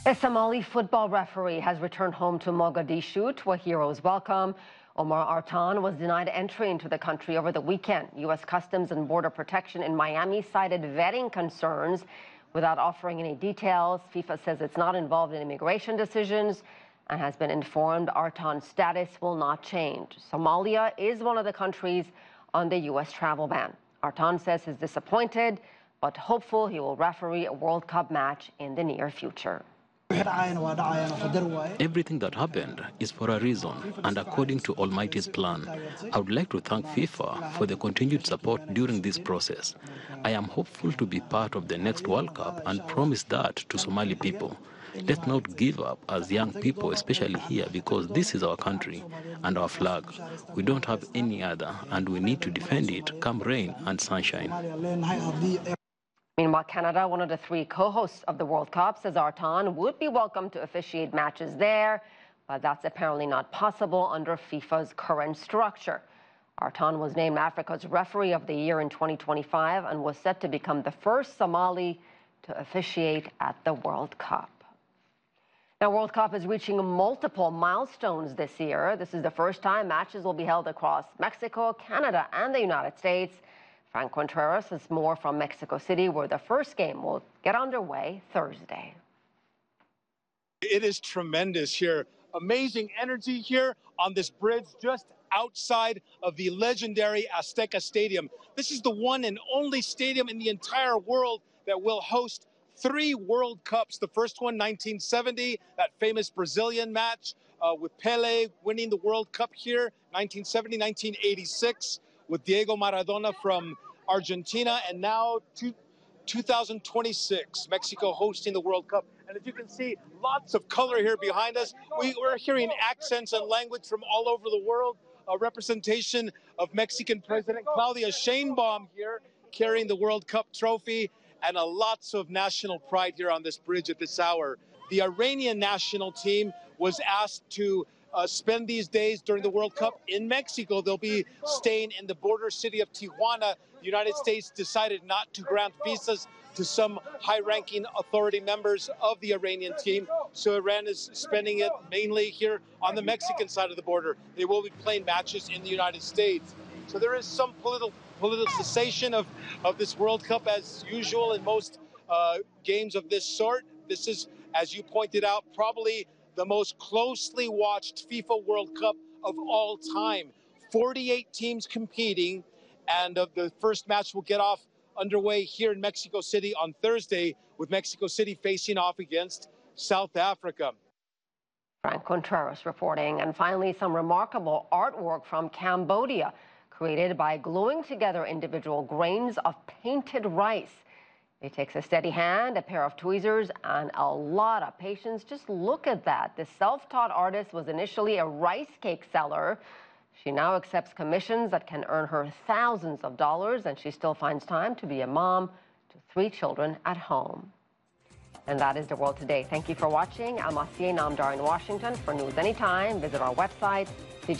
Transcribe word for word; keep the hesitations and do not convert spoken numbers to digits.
A Somali football referee has returned home to Mogadishu to a hero's welcome. Omar Artan was denied entry into the country over the weekend. U S Customs and Border Protection in Miami cited vetting concerns without offering any details. FIFA says it's not involved in immigration decisions and has been informed Artan's status will not change. Somalia is one of the countries on the U S travel ban. Artan says he's disappointed, but hopeful he will referee a World Cup match in the near future. Everything that happened is for a reason and according to Almighty's plan. I would like to thank FIFA for the continued support during this process. I am hopeful to be part of the next World Cup and promise that to Somali people. Let's not give up as young people, especially here, because this is our country and our flag. We don't have any other, and we need to defend it come rain and sunshine. Meanwhile, Canada, one of the three co-hosts of the World Cup, says Artan would be welcome to officiate matches there, but that's apparently not possible under FIFA's current structure. Artan was named Africa's Referee of the Year in twenty twenty-five and was set to become the first Somali to officiate at the World Cup. Now, World Cup is reaching multiple milestones this year. This is the first time matches will be held across Mexico, Canada, and the United States. Frank Contreras has more from Mexico City, where the first game will get underway Thursday. It is tremendous here. Amazing energy here on this bridge just outside of the legendary Azteca Stadium. This is the one and only stadium in the entire world that will host three World Cups. The first one, nineteen seventy, that famous Brazilian match uh, with Pele winning the World Cup here, nineteen seventy, nineteen eighty-six. With Diego Maradona from Argentina, and now two, two thousand twenty-six, Mexico hosting the World Cup. And as you can see, lots of color here behind us. We, we're hearing accents and language from all over the world. A representation of Mexican President Claudia Sheinbaum here carrying the World Cup trophy, and a lots of national pride here on this bridge at this hour. The Iranian national team was asked to Uh, spend these days during the World Cup in Mexico. They'll be staying in the border city of Tijuana. The United States decided not to grant visas to some high-ranking authority members of the Iranian team. So Iran is spending it mainly here on the Mexican side of the border. They will be playing matches in the United States. So there is some political politicization of, of this World Cup, as usual in most uh, games of this sort. This is, as you pointed out, probably the most closely watched FIFA World Cup of all time. forty-eight teams competing, and uh, the first match will get off underway here in Mexico City on Thursday, with Mexico City facing off against South Africa. Frank Contreras reporting. And finally, some remarkable artwork from Cambodia, created by gluing together individual grains of painted rice. It takes a steady hand, a pair of tweezers, and a lot of patience. Just look at that. This self-taught artist was initially a rice cake seller. She now accepts commissions that can earn her thousands of dollars, and she still finds time to be a mom to three children at home. And that is The World Today. Thank you for watching. I'm Asiye Namdar in Washington. For news anytime, visit our website,